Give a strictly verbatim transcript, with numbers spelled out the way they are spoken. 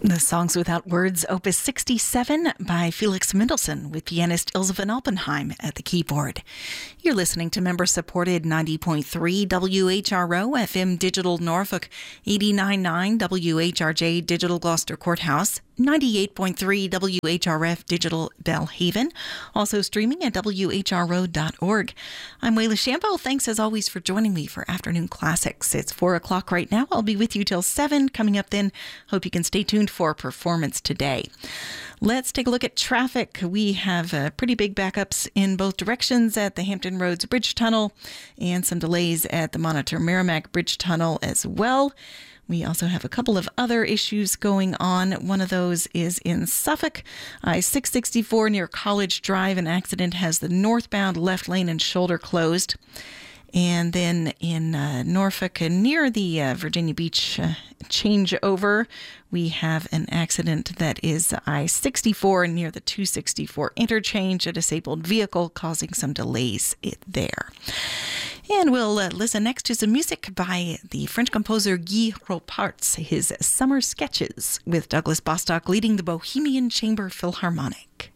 The Songs Without Words, Opus sixty-seven by Felix Mendelssohn with pianist Ilse van Oppenheim at the keyboard. You're listening to member-supported ninety point three W H R O F M Digital Norfolk, eighty-nine point nine W H R J Digital Gloucester Courthouse, ninety-eight point three W H R F Digital Belhaven, also streaming at W H R O dot org. I'm Wayla Shambo. Thanks as always for joining me for Afternoon Classics. It's four o'clock right now. I'll be with you till seven. Coming up then, hope you can stay tuned for Performance Today. Let's take a look at traffic. We have uh, pretty big backups in both directions at the Hampton Roads Bridge Tunnel and some delays at the Monitor Merrimack Bridge Tunnel as well. We also have a couple of other issues going on. One of those is in Suffolk. I six sixty-four near College Drive. An accident has the northbound left lane and shoulder closed. And then in uh, Norfolk, uh, near the uh, Virginia Beach uh, changeover, we have an accident that is I sixty-four near the two sixty-four interchange, a disabled vehicle causing some delays there. And we'll uh, listen next to some music by the French composer Guy Roparts, his Summer Sketches, with Douglas Bostock leading the Bohemian Chamber Philharmonic.